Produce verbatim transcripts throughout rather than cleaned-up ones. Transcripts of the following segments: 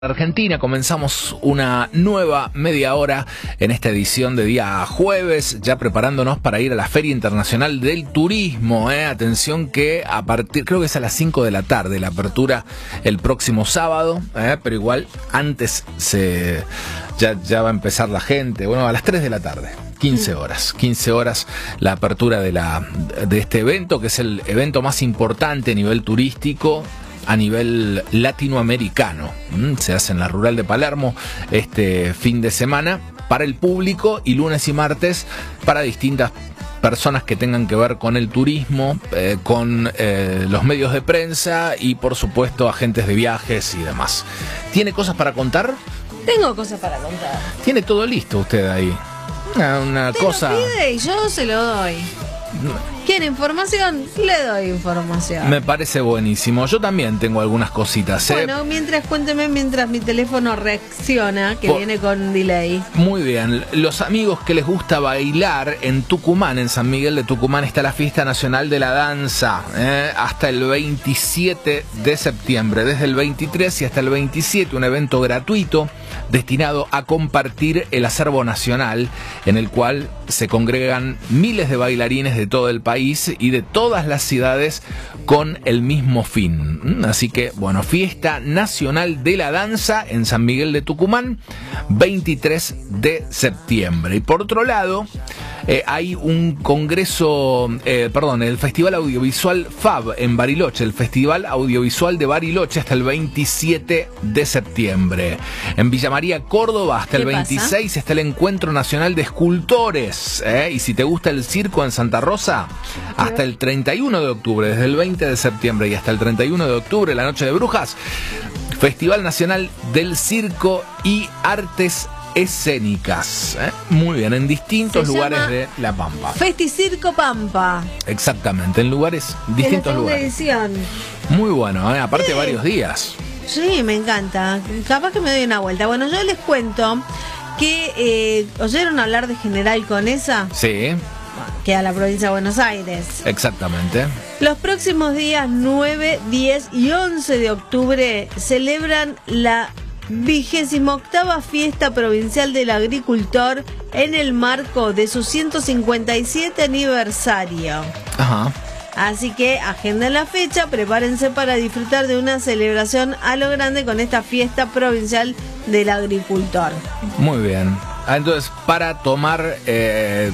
Argentina, comenzamos una nueva media hora en esta edición de día jueves, ya preparándonos para ir a la Feria Internacional del Turismo. Eh. Atención que a partir, creo que es a las cinco de la tarde, la apertura el próximo sábado, eh, pero igual antes se ya, ya va a empezar la gente, bueno, a las tres de la tarde. quince horas, quince horas la apertura de, la, de este evento, que es el evento más importante a nivel turístico, a nivel latinoamericano. Se hace en la Rural de Palermo este fin de semana para el público y lunes y martes para distintas personas que tengan que ver con el turismo, eh, con eh, los medios de prensa y por supuesto agentes de viajes y demás. ¿Tiene cosas para contar? Tengo cosas para contar. Tiene todo listo usted ahí. Una, una Te cosa. Lo pide y yo se lo doy. ¿Quiere información? Le doy información. Me parece buenísimo. Yo también tengo algunas cositas. ¿eh? Bueno, mientras cuénteme, mientras mi teléfono reacciona, que Por... viene con delay. Muy bien. Los amigos que les gusta bailar en Tucumán, en San Miguel de Tucumán, está la Fiesta Nacional de la Danza. ¿eh? Hasta el veintisiete de septiembre. Desde el veintitrés y hasta el veintisiete, un evento gratuito destinado a compartir el acervo nacional, en el cual se congregan miles de bailarines de todo el país y de todas las ciudades con el mismo fin. Así que, bueno, Fiesta Nacional de la Danza en San Miguel de Tucumán, veintitrés de septiembre. Y por otro lado, eh, hay un congreso, eh, perdón, el Festival Audiovisual F A B en Bariloche, el Festival Audiovisual de Bariloche hasta el veintisiete de septiembre. En Villa María, Córdoba, hasta el veintiséis está el Encuentro Nacional de Escultores. ¿eh? Y si te gusta el circo en Santa Rosa, hasta el treinta y uno de octubre, desde el veinte de septiembre y hasta el treinta y uno de octubre, la Noche de Brujas, Festival Nacional del Circo y Artes Escénicas. ¿eh? Muy bien, en distintos Se lugares llama de La Pampa. Festicirco Pampa. Exactamente, en lugares, distintos es la lugares. edición. Muy bueno, ¿eh? aparte Sí. varios días. Sí, me encanta. Capaz que me doy una vuelta. Bueno, yo les cuento que eh, ¿oyeron hablar de General Conesa? Sí, Que a la provincia de Buenos Aires. exactamente. Los próximos días nueve, diez y once de octubre celebran la vigésima octava Fiesta Provincial del Agricultor en el marco de su ciento cincuenta y siete aniversario. Ajá. Así que agenden la fecha, prepárense para disfrutar de una celebración a lo grande con esta Fiesta Provincial del Agricultor. Muy bien. Ah, entonces, para tomar eh,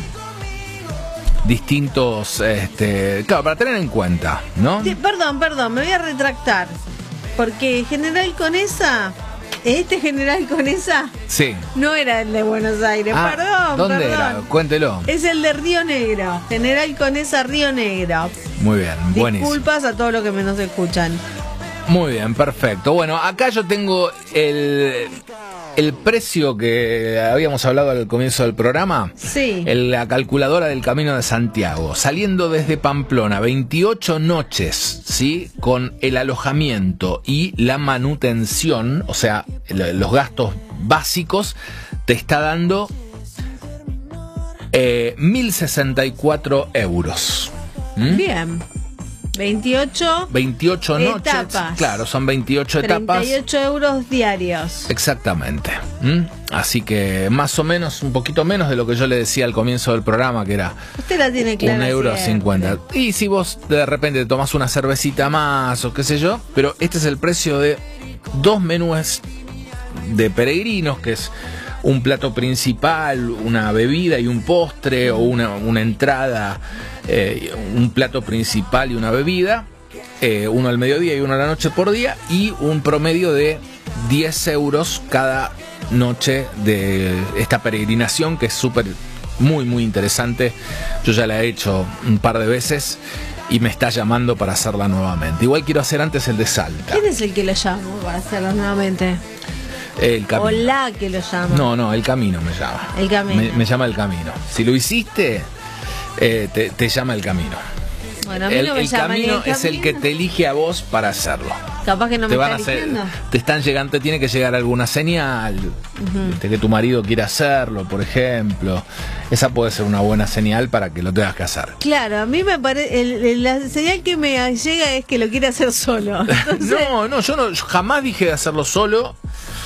distintos, este, claro, para tener en cuenta, ¿no? Sí, perdón, perdón, me voy a retractar. Porque General Conesa, este General Conesa, Sí. no era el de Buenos Aires, Ah, perdón, ¿dónde perdón. era? Cuéntelo. Es el de Río Negro, General Conesa Río Negro. Muy bien, buenísimo. Disculpas a todos los que me nos escuchan. Muy bien, perfecto. Bueno, acá yo tengo el, el precio que habíamos hablado al comienzo del programa. Sí. El, la calculadora del Camino de Santiago. Saliendo desde Pamplona, veintiocho noches, ¿sí? Con el alojamiento y la manutención, o sea, el, los gastos básicos, te está dando eh, mil sesenta y cuatro euros. ¿Mm? Bien. veintiocho veintiocho noches. etapas. Claro, son veintiocho etapas. treinta y ocho euros diarios. Exactamente. ¿Mm? Así que más o menos, un poquito menos de lo que yo le decía al comienzo del programa, que era Usted la tiene clara. un euro siempre. cincuenta. Y si vos de repente tomás una cervecita más o qué sé yo, pero este es el precio de dos menús de peregrinos, que es un plato principal, una bebida y un postre, o una, una entrada, eh, un plato principal y una bebida, eh, uno al mediodía y uno a la noche por día, y un promedio de diez euros cada noche de esta peregrinación, que es súper, muy, muy interesante. Yo ya la he hecho un par de veces y me está llamando para hacerla nuevamente. Igual quiero hacer antes el de Salta. ¿Quién es el que lo llama para hacerlo nuevamente? El camino. O la que lo llama. No, no, el camino me llama. El camino. Me, me llama el camino. Si lo hiciste, eh, te, te llama el camino. Bueno, a mí El, no me el llama ni camino el es el que camino. te elige a vos para hacerlo. Capaz que no te me van a está hacer, eligiendo. te están llegando, te tiene que llegar alguna señal, Ujú. viste, que tu marido quiere hacerlo, por ejemplo. Esa puede ser una buena señal para que lo tengas que hacer. Claro, a mí me parece, la señal que me llega es que lo quiere hacer solo. Entonces, No, no, yo no yo jamás dije de hacerlo solo.